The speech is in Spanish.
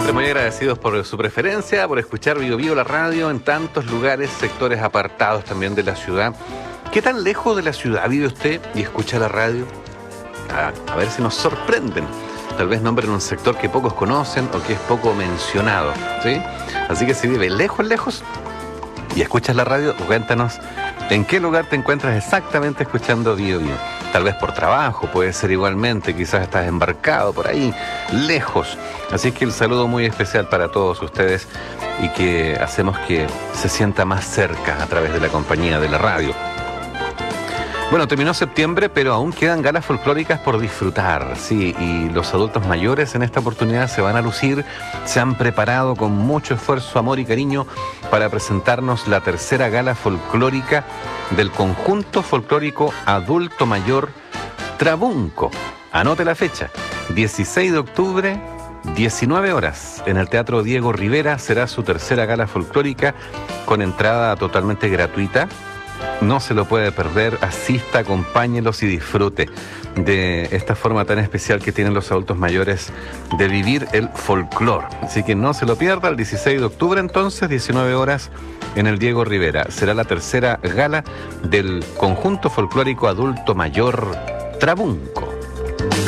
Siempre muy agradecidos por su preferencia, por escuchar Bio Bio la radio en tantos lugares, sectores apartados también de la ciudad. ¿Qué tan lejos de la ciudad vive usted y escucha la radio? A ver si nos sorprenden. Tal vez nombren un sector que pocos conocen o que es poco mencionado, ¿sí? Así que si vive lejos y escuchas la radio, cuéntanos en qué lugar te encuentras exactamente escuchando Bio Bio. Tal vez por trabajo, puede ser igualmente, quizás estás embarcado por ahí, lejos. Así que el saludo muy especial para todos ustedes y que hacemos que se sienta más cerca a través de la compañía de la radio. Bueno, terminó septiembre, pero aún quedan galas folclóricas por disfrutar, sí, y los adultos mayores en esta oportunidad se van a lucir, se han preparado con mucho esfuerzo, amor y cariño para presentarnos la tercera gala folclórica del conjunto folclórico adulto mayor Trabunco. Anote la fecha, 16 de octubre, 19 horas, en el Teatro Diego Rivera será su tercera gala folclórica con entrada totalmente gratuita. No se lo puede perder, asista, acompáñelos y disfrute de esta forma tan especial que tienen los adultos mayores de vivir el folclore. Así que no se lo pierda, el 16 de octubre entonces, 19 horas, en el Diego Rivera. Será la tercera gala del conjunto folclórico adulto mayor Trabunco.